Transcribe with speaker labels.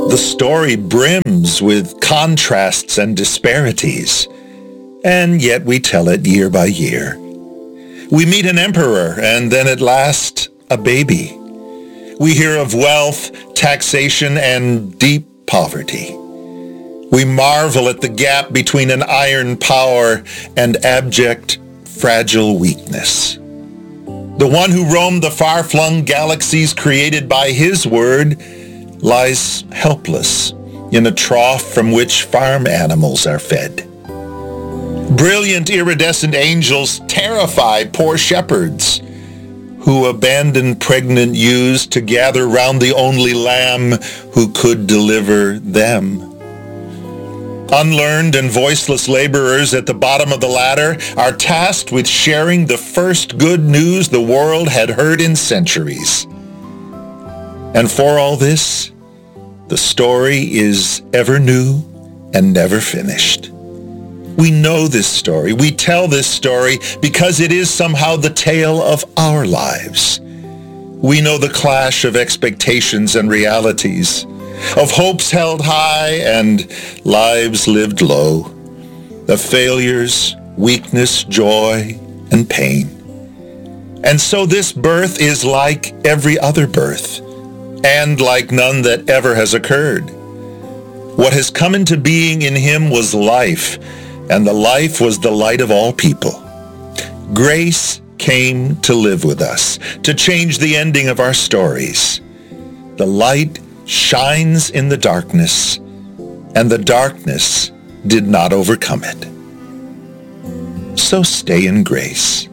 Speaker 1: The story brims with contrasts and disparities, and yet we tell it year by year. We meet an emperor, and then at last, a baby. We hear of wealth, taxation, and deep poverty. We marvel at the gap between an iron power and abject, fragile weakness. The one who roamed the far-flung galaxies created by his word lies helpless in a trough from which farm animals are fed. Brilliant iridescent angels terrify poor shepherds who abandon pregnant ewes to gather round the only lamb who could deliver them. Unlearned and voiceless laborers at the bottom of the ladder are tasked with sharing the first good news the world had heard in centuries. And for all this, the story is ever new and never finished. We know this story. We tell this story because it is somehow the tale of our lives. We know the clash of expectations and realities, of hopes held high and lives lived low, of failures, weakness, joy, and pain. And so this birth is like every other birth, and like none that ever has occurred. What has come into being in him was life, and the life was the light of all people. Grace came to live with us, to change the ending of our stories. The light shines in the darkness, and the darkness did not overcome it. So stay in grace.